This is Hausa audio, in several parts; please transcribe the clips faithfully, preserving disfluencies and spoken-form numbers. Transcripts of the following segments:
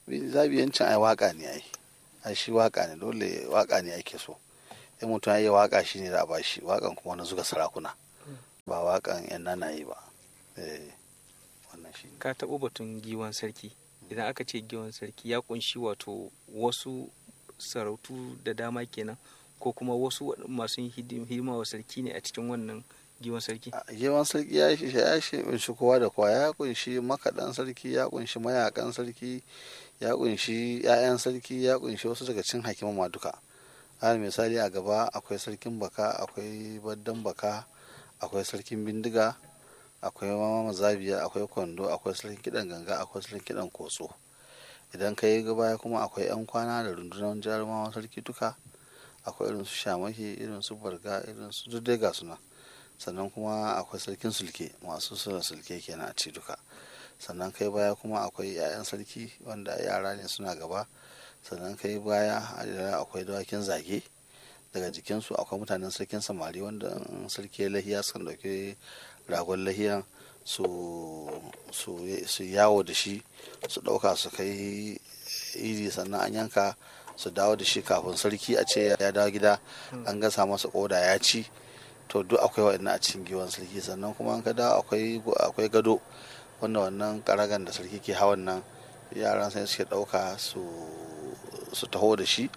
zabiyancin ai waka ne ai ai shi waka ne, dole waka ne ake so. In mutum ya yi waka shi ne za a bashi, wakan kuma na zuga sarakuna ba wakan yan nanaye ba. Eh, wannan shi ne. Ka taɓo batun giwan sarki. Idan aka ce giwan sarki ya kunshi wato wasu sarautu da dama kenan, ko kuma wasu masu hidima wa sarki ne a cikin wannan giwan sarki? Giwan sarki ya shi ya kunshi kowa da kowa, ya kunshi makaɗan sarki, ya kunshi mayakan sarki, ya kunshi 'ya'yan sarki, ya kunshi wasu daga cikin hakiman ma duka. Alal misali a gaba akwai sarkin baka, akwai baddan baka, akwai sarkin bindiga, akwai mama zabiya, akwai kwando, akwai sarkin kiɗan ganga, akwai sarkin kiɗan kotso. Idan ka yi baya kuma akwai 'yan kwana da rundunar jarumawan sarki duka, akwai irin su shamaki, irin su barga, irin su duk dai ga suna. Sannan kuma akwai sarkin sulke, masu sura sulke kenan a ci duka. Sannan kai baya kuma akwai 'ya'yan sarki wanda yara ne suna gaba. Sannan kai baya akwai dawakin zage, daga jikinsu akwai mutanen sarkin samari wanda sarki lahiya sukan dauki ragon lahiyan su su yawo da shi, su dauka su kai iri, sannan an yanka su dawo da shi kafin sarki a ce ya dawo gida an gasa masa koda ya ci. To duk akwai waɗannan a cikin giwan sarki. Sannan kuma an ka dawo akwai gado wanda wannan karagan da sarki ke hawan nan yaran sai suke dauka su su taho da shi,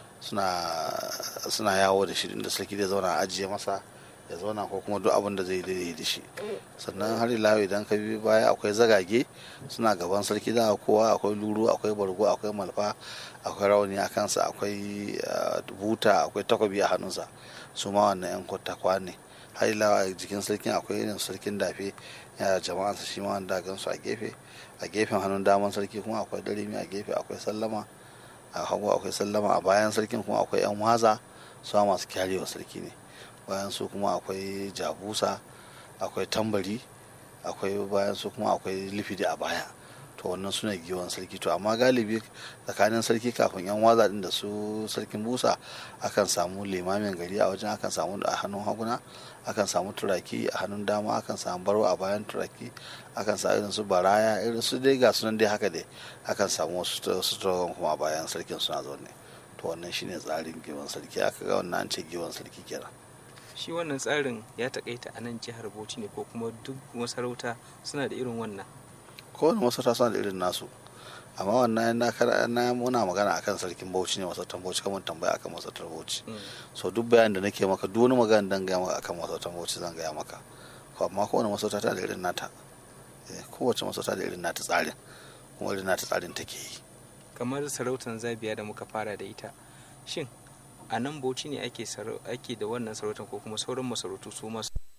suna yawo da shi inda sarki zai zauna a ajiye masa ya zauna, ko kuma duk abin da zai daidai da shi. Sannan har ila idan ka bi baya akwai zagage suna gaban sarki, da kowa akwai luru, akwai bargo, akwai malfa, akwai rauni a kansa, akwai buta, akwai takobi a hannunsa, su ma wannan yan kwatakwa ne. Har ila a jikin sarkin akwai irin sarkin dafe yana jama'ansa shi ma wanda gansu a gefe. A gefen hannun daman sarki kuma akwai darimi, a gefe akwai sallama, a hagu akwai sallama, a bayan sarkin kuma akwai yan waza su masu kyarewa sarki ne. Bayan su kuma akwai jabusa, akwai tambari, akwai bayan su kuma akwai lifidi a baya. To wannan suna giwan sarki. To amma galibi tsakanin sarki kafin yan waza din da su sarkin busa akan samu limamin gari a wajen, akan samu a hannun haguna, akan samu turaki a hannun dama, akan samu baro a bayan turaki, akan samu irin su baraya, irin su dai ga sunan dai haka dai, akan samu wasu turawan kuma a bayan sarkin suna zaune. To wannan shine tsarin giwan sarki. Aka ga wannan an ce giwan sarki kenan. Shi wannan tsarin ya takaita a nan jihar Bauchi ne, ko kuma duk masarauta suna da irin wannan? Kowane masarauta suna da irin nasu, amma wannan na muna magana akan sarkin Bauchi ne, masarautar Bauchi, kamar tambaya akan masarautar Bauchi. So duk bayan da nake maka, duk wani magana dan gaya maka akan masarautar Bauchi zan gaya maka. Amma kowane masarauta ta da irin nata, kowace masarauta da irin nata tsarin, kuma irin nata tsarin take yi. Kamar sarautar zabiya da muka fara da ita, shin a nan Bauchi ne ake ake da wannan sarautar, ko kuma sauran masarautu su masu?